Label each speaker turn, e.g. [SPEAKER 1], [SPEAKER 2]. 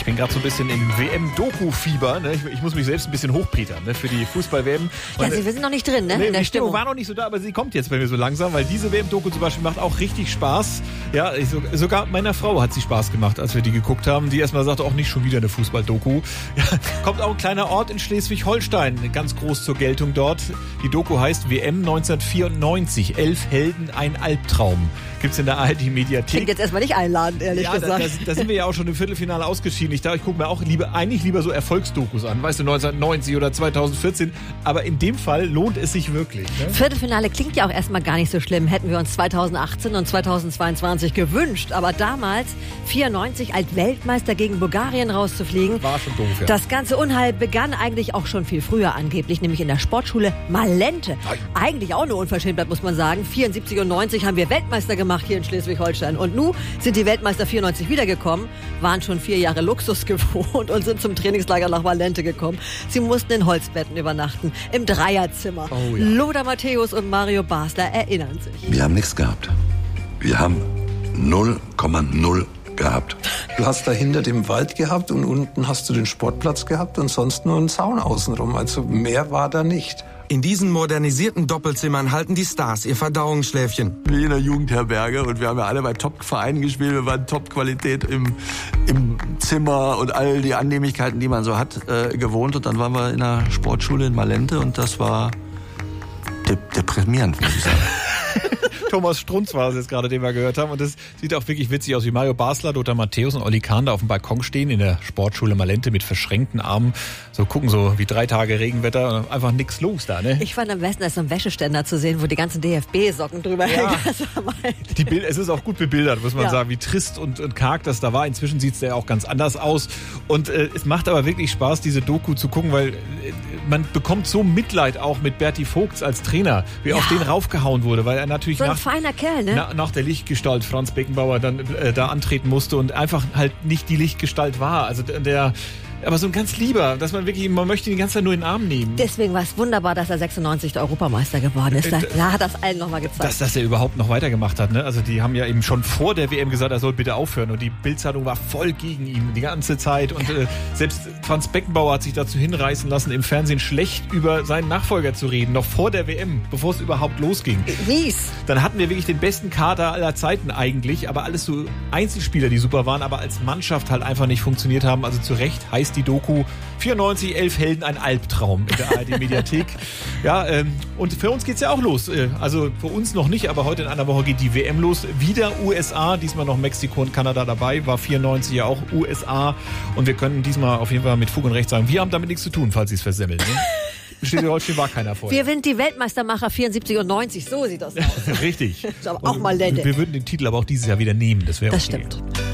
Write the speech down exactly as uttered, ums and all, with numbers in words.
[SPEAKER 1] Ich bin gerade so ein bisschen im W M-Doku-Fieber. Ne? Ich, ich muss mich selbst ein bisschen hochpetern, ne? Für die Fußball-W M.
[SPEAKER 2] Ja, Sie sind noch nicht drin, ne?
[SPEAKER 1] Nee,
[SPEAKER 2] in der
[SPEAKER 1] die Stimmung
[SPEAKER 2] Stimmung.
[SPEAKER 1] war noch nicht so da, aber sie kommt jetzt bei mir so langsam, weil diese W M-Doku zum Beispiel macht auch richtig Spaß. Ja, ich, sogar meiner Frau hat sie Spaß gemacht, als wir die geguckt haben. Die erstmal sagte, auch nicht schon wieder eine Fußball-Doku. Ja, kommt auch ein kleiner Ort in Schleswig-Holstein ganz groß zur Geltung dort. Die Doku heißt W M neunzehnhundertvierundneunzig. Elf Helden, ein Albtraum. Gibt's in der A R D-Mediathek.
[SPEAKER 2] Klingt jetzt erstmal nicht einladend, ehrlich
[SPEAKER 1] ja,
[SPEAKER 2] gesagt.
[SPEAKER 1] Da, da, da sind wir ja auch schon im Viertelfinale ausgeschieden. Ich, ich gucke mir auch lieber, eigentlich lieber so Erfolgsdokus an. Weißt du, neunzehnhundertneunzig oder zweitausendvierzehn. Aber in dem Fall lohnt es sich wirklich. Ne?
[SPEAKER 2] Viertelfinale klingt ja auch erstmal gar nicht so schlimm. Hätten wir uns zweitausendachtzehn und zweitausendzweiundzwanzig gewünscht. Aber damals, vierundneunzig, als Weltmeister gegen Bulgarien rauszufliegen.
[SPEAKER 1] War schon doof, ja.
[SPEAKER 2] Das ganze Unheil begann eigentlich auch schon viel früher angeblich, nämlich in der Sportschule Malente.
[SPEAKER 1] Nein.
[SPEAKER 2] Eigentlich auch eine Unverschämtheit, muss man sagen. vierundsiebzig und neunzig haben wir Weltmeister gemacht hier in Schleswig-Holstein. Und nun sind die Weltmeister vierundneunzig wiedergekommen, waren schon vier Jahre Luxus gewohnt und sind zum Trainingslager nach Malente gekommen. Sie mussten in Holzbetten übernachten, im Dreierzimmer.
[SPEAKER 1] Oh, ja.
[SPEAKER 2] Lothar Matthäus und Mario Basler erinnern sich.
[SPEAKER 3] Wir haben nichts gehabt. Wir haben null Komma null gehabt.
[SPEAKER 4] Du hast dahinter den Wald gehabt und unten hast du den Sportplatz gehabt und sonst nur einen Zaun außenrum. Also mehr war da nicht.
[SPEAKER 5] In diesen modernisierten Doppelzimmern halten die Stars ihr Verdauungsschläfchen.
[SPEAKER 6] Wie in der Jugendherberge und wir haben ja alle bei Top-Vereinen gespielt. Wir waren Top-Qualität im, im Zimmer und all die Annehmlichkeiten, die man so hat, äh, gewohnt. Und dann waren wir in einer Sportschule in Malente und das war de- deprimierend, muss ich sagen.
[SPEAKER 1] Thomas Strunz war es jetzt gerade, den wir gehört haben. Und das sieht auch wirklich witzig aus, wie Mario Basler, Lothar Matthäus und Olli Kahn da auf dem Balkon stehen in der Sportschule Malente mit verschränkten Armen. So gucken so wie drei Tage Regenwetter und einfach nichts los da, ne?
[SPEAKER 2] Ich fand am besten, da ist so ein Wäscheständer zu sehen, wo die ganzen D F B-Socken drüber
[SPEAKER 1] Ja.
[SPEAKER 2] hängen. Das war mein-
[SPEAKER 1] Die Bild, es ist auch gut bebildert, muss man
[SPEAKER 2] Ja.
[SPEAKER 1] sagen, wie trist und, und karg das da war. Inzwischen sieht es ja auch ganz anders aus. Und äh, es macht aber wirklich Spaß, diese Doku zu gucken, weil äh, man bekommt so Mitleid auch mit Berti Vogts als Trainer, wie
[SPEAKER 2] Ja.
[SPEAKER 1] auf den raufgehauen wurde, weil er natürlich
[SPEAKER 2] So ein
[SPEAKER 1] nach,
[SPEAKER 2] feiner Kerl, ne?
[SPEAKER 1] na, nach der Lichtgestalt Franz Beckenbauer dann äh, da antreten musste und einfach halt nicht die Lichtgestalt war. Also der, aber so ein ganz lieber, dass man wirklich, man möchte ihn die ganze Zeit nur in den Arm nehmen.
[SPEAKER 2] Deswegen war es wunderbar, dass er sechsundneunzig der Europameister geworden ist. Da, da hat das allen nochmal gezeigt.
[SPEAKER 1] Dass, dass er überhaupt noch weitergemacht hat. Ne? Also die haben ja eben schon vor der W M gesagt, er soll bitte aufhören. Und die Bild-Zeitung war voll gegen ihn die ganze Zeit. Und äh, selbst Franz Beckenbauer hat sich dazu hinreißen lassen, im Fernsehen schlecht über seinen Nachfolger zu reden. Noch vor der W M, bevor es überhaupt losging.
[SPEAKER 2] Mies.
[SPEAKER 1] Dann hatten wir wirklich den besten Kader aller Zeiten eigentlich. Aber alles so Einzelspieler, die super waren, aber als Mannschaft halt einfach nicht funktioniert haben. Also zu Recht heißt die Doku vierundneunzig, elf Helden, ein Albtraum in der A R D-Mediathek. Ja, ähm, und für uns geht's ja auch los. Äh, also für uns noch nicht, aber heute in einer Woche geht die W M los. Wieder U S A, diesmal noch Mexiko und Kanada dabei. War vierundneunzig ja auch U S A. Und wir können diesmal auf jeden Fall mit Fug und Recht sagen, wir haben damit nichts zu tun, falls sie es versemmeln. Ne? Schleswig-Holstein war keiner vorher.
[SPEAKER 2] Wir sind die Weltmeistermacher vierundsiebzig und neunzig, so sieht das aus.
[SPEAKER 1] Richtig.
[SPEAKER 2] Ist aber auch mal Lende.
[SPEAKER 1] Wir würden den Titel aber auch dieses Jahr wieder nehmen. Das wäre
[SPEAKER 2] Das
[SPEAKER 1] okay.
[SPEAKER 2] stimmt.